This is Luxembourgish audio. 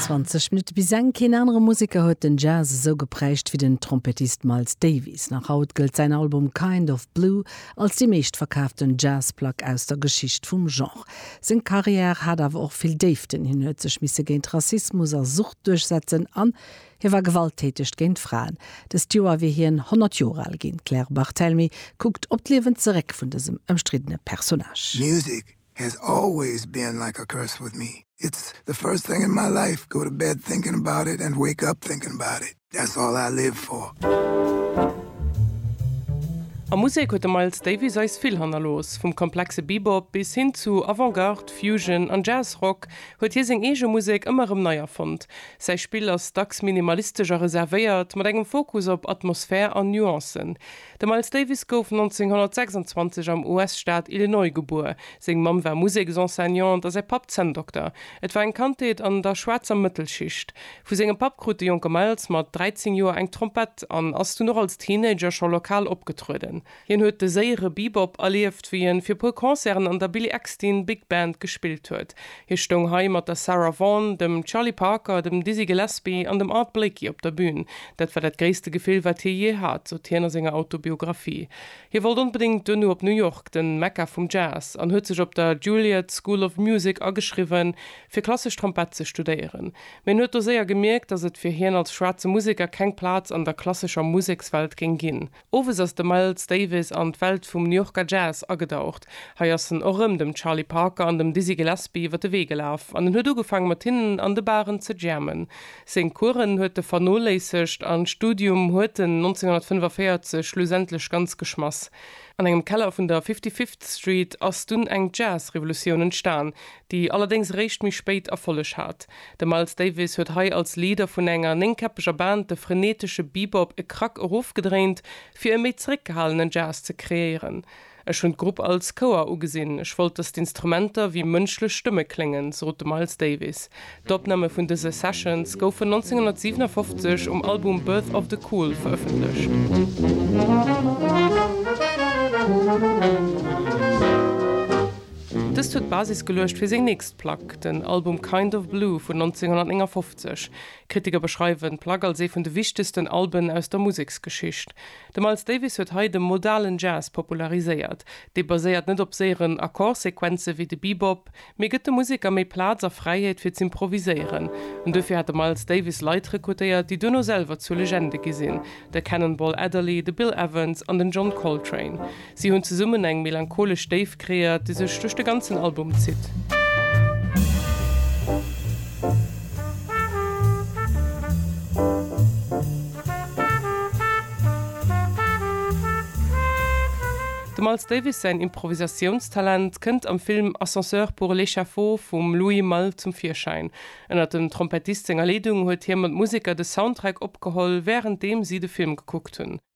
20 Minuten bis kein anderer Musiker hat den Jazz so geprägt wie den Trompetist Miles Davis. Nach heute gilt sein Album Kind of Blue als die meistverkauften Jazzplaque aus der Geschichte vom Genre. Seine Karriere hat aber auch viel Däften hin, hat sich gegen Rassismus und Sucht durchsetzen an. Er war gewalttätig gegen Frauen. Das Jahr wie hier 100 Jahre alt gehen. Claire Barthelmy guckt ob Leben zurück von diesem umstrittenen Personage. Music has always been like a curse with me. It's the first thing in my life. Go to bed thinking about it and wake up thinking about it. That's all I live for. A Musik huet Miles Davis eis vill hanner los, vum komplexe Bebop bis hin zu Avantgarde, Fusion an Jazzrock huet hi seg ege Musik ëmmerem neier fand. Sei Spiel ass dacks minimalistischer reservéiert, mat engem Fokus op Atmosphär an Nuancen. De Miles Davis gouf 1926 am US-Staat Illinois geboren. Seg Mam war Musikenseignant as Pap Zendoktor. Et war en Kantheet an der Schwarzer Mittelschicht. Fu segem Papgrut Joke Miles mat 13 Joer eng Trompet an ass du noch als Teenager schon lokal opgetruden. Jen huet de séiere Bebop erlieft, wie en fir pu Konzern an der Billy Eckstein Big Band gespielt huet. Hi stung heim mat der Sarah Vaughan, dem Charlie Parker, dem Dizzy Gillespie an dem Art Blakey op der Bühne. Dat war dat gréste Gefehl, wat hi je hat, so Tierner senger Autobiografie. Hi wollt unbedingt dünne op New York, den Mecca vom Jazz, an huet sech op der Juilliard School of Music ageschriven, fir klassisch Trompet ze studieren. Men huet er sehr gemerkt, dass et fir hien als schwarze Musiker keng Platz an der klassischer Musikswelt ging ginn. Owes ass de Miles Davis an d' Welt vum New Yorker Jazz agedaucht. Haierssen orëm dem Charlie Parker an dem Dizzy Gillespie wat de Wege laf, an den huet ugefang mat hinnen an de Baren ze jammen. Seng Kuren huet de vernoléissecht an Studium hueten 1945 schlussendlech ganz geschmass. An engem Keller vun der 55th Street ass dun eng Jazzrevolution entstaan, die allerdings recht mich spät erfollech hat. De Miles Davis huet hei als Lieder vun enger nengkäppecher Band de frenetische Bebop e Krack aufgedreht, fir e méi zrickgehalenen Jazz ze kreieren. Ech hun Gruppe als Chor ugesinn, ech wollt das Instrumenter wie mënschle Stimme klingen, so de Miles Davis. D'Opname vun dese Sessions goufen 1957 Album Birth of the Cool veröffentlicht. Das huet Basis gelöscht fir seg nächst Plaque, den Album Kind of Blue von 1950. Kritiker beschreiben Plaque als vun de wichtigsten Alben aus der Musiksgeschicht. De Miles Davis huet hei dem modalen Jazz populariséiert. De baséiert net op seieren Akkordsequenze wie de Bebop, mé gëtt de Musiker méi Platz a Freiheit fir ze improviseieren. Und dafür hat de Miles Davis Leiit rekrutiert, die dunno selber zu Legende gesinn. Der Cannonball Adderley, de Bill Evans an den John Coltrane. Sie hunn ze summen eng melancholisch Dave kreiert, die sech durch de ganzen Album zieht. De Miles Davis sein Improvisationstalent kennt am Film Ascenseur pour l'échafaud vom Louis Malle zum Vierschein. Ennner dem Trompetist senger Leitung huet hier mat Musiker de Soundtrack opgeholl, währenddem sie de Film geguckt hun.